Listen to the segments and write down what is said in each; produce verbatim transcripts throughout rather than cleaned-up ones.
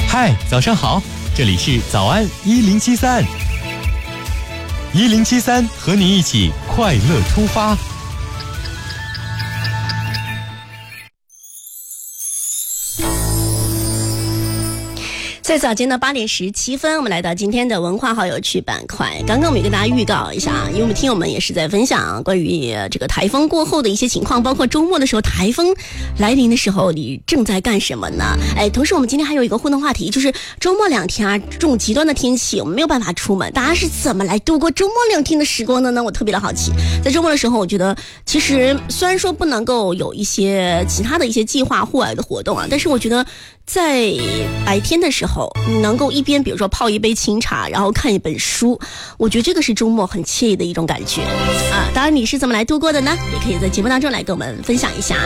嗨，早上好，这里是早安一零七三，一零七三和你一起快乐出发。 在早间的八点十七分，我们来到今天的文化好有趣板块。刚刚我们也跟大家预告一下，因为我们听友们也是在分享关于这个台风过后的一些情况，包括周末的时候台风来临的时候你正在干什么呢？哎，同时我们今天还有一个互动话题，就是周末两天啊，这种极端的天气我们没有办法出门，大家是怎么来度过周末两天的时光的呢？我特别的好奇。在周末的时候，我觉得其实虽然说不能够有一些其他的一些计划户外的活动啊，但是我觉得在白天的时候你能够一边比如说泡一杯清茶，然后看一本书，我觉得这个是周末很惬意的一种感觉啊。当然你是怎么来度过的呢？也可以在节目当中来跟我们分享一下。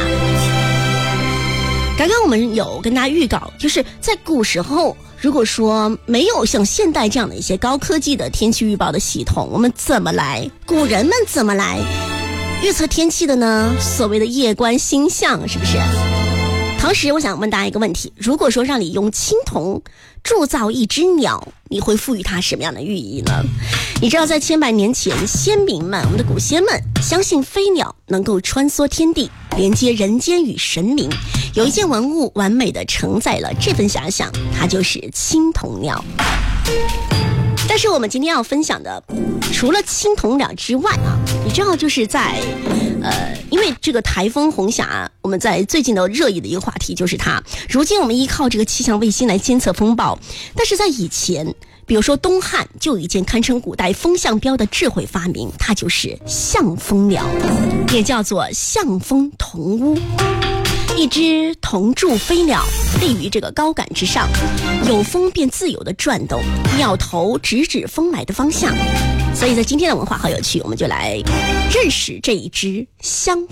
刚刚我们有跟大家预告，就是在古时候如果说没有像现代这样的一些高科技的天气预报的系统，我们怎么来古人们怎么来预测天气的呢？所谓的夜观星象，是不是？同时我想问大家一个问题，如果说让你用青铜铸造一只鸟，你会赋予它什么样的寓意呢？你知道在千百年前，先民们我们的古先们相信飞鸟能够穿梭天地，连接人间与神明，有一件文物完美的承载了这份遐想，它就是青铜鸟。但是我们今天要分享的除了青铜鸟之外啊，你知道就是在呃，因为这个台风红霞，我们在最近的热议的一个话题就是它。如今我们依靠这个气象卫星来监测风暴，但是在以前，比如说东汉就有一件堪称古代风向标的智慧发明，它就是象风鸟，也叫做象风铜乌。一只铜铸飞鸟立于这个高杆之上，有风便自由地转动，鸟头直指风来的方向。所以在今天的文化好有趣，我们就来认识这一只象